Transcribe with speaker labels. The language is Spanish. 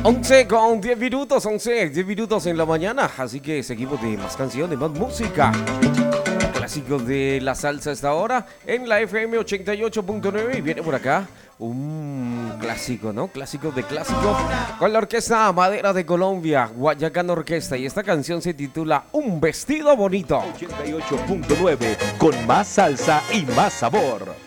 Speaker 1: 11 con 10 minutos, 11, 10 minutos en la mañana. Así que seguimos de más canciones, más música. Clásicos de la salsa a esta hora en la FM 88.9. Y viene por acá un clásico, ¿no? Clásico de clásicos con la Orquesta Madera de Colombia, Guayacán Orquesta. Y esta canción se titula Un vestido bonito.
Speaker 2: 88.9 con más salsa y más sabor.